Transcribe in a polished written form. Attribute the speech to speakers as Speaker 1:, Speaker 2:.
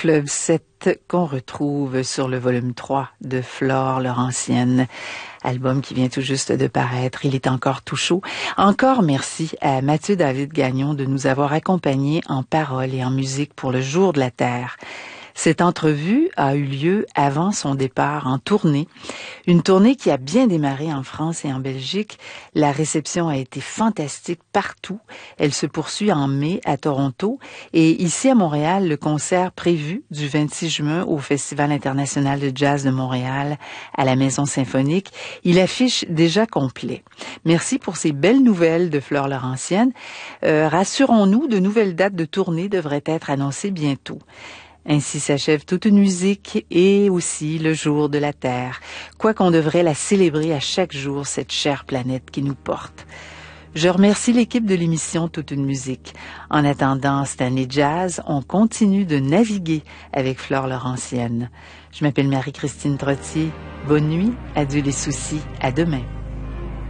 Speaker 1: Fleuve 7 qu'on retrouve sur le volume 3 de Flore Laurentienne, album qui vient tout juste de paraître. Il est encore tout chaud. Encore merci à Mathieu David Gagnon de nous avoir accompagnés en paroles et en musique pour le Jour de la Terre. Cette entrevue a eu lieu avant son départ en tournée. Une tournée qui a bien démarré en France et en Belgique. La réception a été fantastique partout. Elle se poursuit en mai à Toronto. Et ici à Montréal, le concert prévu du 26 juin au Festival international de jazz de Montréal à la Maison symphonique, il affiche déjà complet. Merci pour ces belles nouvelles de Flore Laurentienne. Rassurons-nous, de nouvelles dates de tournée devraient être annoncées bientôt. Ainsi s'achève toute une musique et aussi le jour de la Terre, quoiqu'on devrait la célébrer à chaque jour, cette chère planète qui nous porte. Je remercie l'équipe de l'émission Toute une musique. En attendant cette année jazz, on continue de naviguer avec Flore Laurentienne. Je m'appelle Marie-Christine Trottier. Bonne nuit, adieu les soucis, à demain.